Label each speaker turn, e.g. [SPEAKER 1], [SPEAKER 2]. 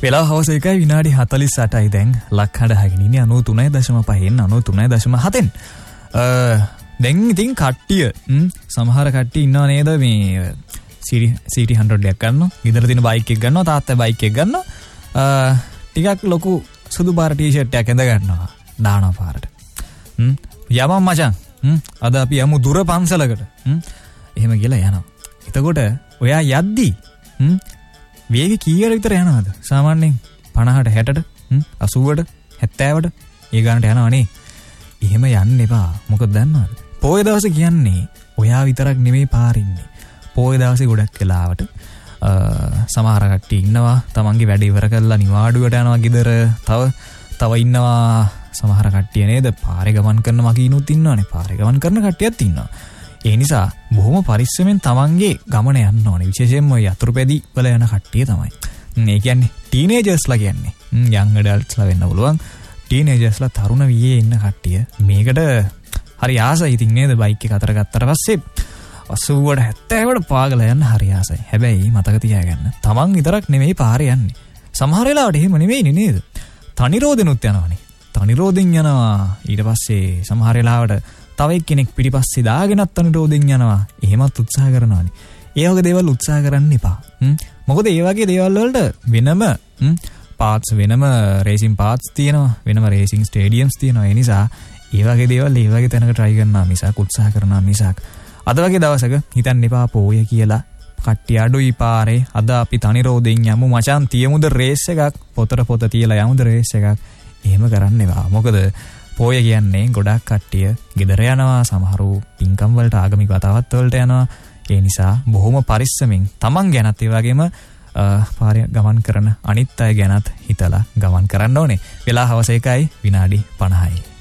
[SPEAKER 1] වෙලා හවස 1 විනාඩි 48යි දැන් ලක්හඬ හගෙන ඉන්නේ 93.5න් 93.7න්. දැන් ඉතින් කට්ටිය සමහර කට්ටිය ඉන්නව නේද මේ සිටි 100 එකක් ගන්නවා. ගෙදර තියෙන බයික් එක ගන්නවා, තාත්තා බයික් එක ගන්නවා. ටිකක් ලොකු සුදු පාර ටී-ෂර්ට් එකක් ඇඳ ගන්නවා. දානවා පාරට. යමම් මචං. අද අපි යමු දුර පන්සලකට. එහෙම කියලා යනවා. එතකොට ඔයා යද්දි වේගෙ කීයට විතර යනවද? සාමාන්‍යයෙන් 50ට 60ට 80ට 70ට ඒ ගානට යනවනේ. එහෙම යන්න එපා. මොකද දන්නවද? පොය දවසේ කියන්නේ ඔයා විතරක් නෙමෙයි පාරින්නේ. පොය දවසේ ගොඩක් වෙලාවට සමහර කට්ටිය ඉන්නවා තමන්ගේ වැඩ ඉවර කරලා නිවාඩුවට යනවා ගෙදර. තව ඉන්නවා සමහර කට්ටිය නේද පාරේ ගමන් කරන මගීනුත් ඉන්නවනේ. පාරේ ගමන් කරන කට්ටියත් ඉන්නවා. ඒ නිසා බොහොම පරිස්සමෙන් තමන්ගේ ගමන යන්න ඕනේ. විශේෂයෙන්ම ඔය යතුරුපැදි වල යන කට්ටිය තමයි. ඒ කියන්නේ ටීනේජර්ස්ලා කියන්නේ. යං ඇඩල්ට්ස්ලා වෙන්න පුළුවන්. ටීනේජර්ස්ලා තරුණ වියේ ඉන්න කට්ටිය. මේකට හරි ආසයි ඉතින් නේද බයික් එක අතර ගත්තට පස්සේ 80ට 70ට පාගලා යන්න හරි ආසයි. හැබැයි මතක තියාගන්න තමන් විතරක් නෙමෙයි පාරේ යන්නේ. සමහර වෙලාවට එහෙම නෙමෙයිනේ නේද? තනිරෝදෙනුත් යනවනේ. තනිරෝදෙන් යනවා. ඊට පස්සේ සමහර වෙලාවට තව එක්කෙනෙක් පිටිපස්සේ දාගෙනත් තනිරෝදෙන් යනවා. එහෙමත් උත්සාහ කරනවානේ. ඒ වගේ දේවල් උත්සාහ කරන්න එපා. මොකද ඒ වගේ දේවල් වලට වෙනම පාර්ට්ස් වෙනම රේසින් පාර්ට්ස් තියෙනවා. වෙනම රේසින් ස්ටේඩියම්ස් තියෙනවා. ඒ නිසා ඒ වගේ දේවල් ඒ වගේ තැනක try කරනවා මිසක් උත්සාහ කරනවා මිසක් අද වගේ දවසක හිතන්න එපා පොය කියලා කට්ටිය අඩුයි පාරේ අද අපි තනිරෝදෙන් යමු මචං තියමුද රේස් එකක් පොත තියලා යමුද රේස් එකක් එහෙම කරන්න එපා. මොකද පොය කියන්නේ ගොඩක් කට්ටිය ගෙදර යනවා සමහරු පින්කම් වලට ආගමික වතාවත් වලට යනවා. ඒ නිසා බොහොම පරිස්සමින් තමන් ගැනත් ඒ වගේම පාරේ ගමන් කරන අනිත් අය ගැනත් හිතලා ගමන් කරන්න ඕනේ. වෙලා හවස 1යි විනාඩි 50යි.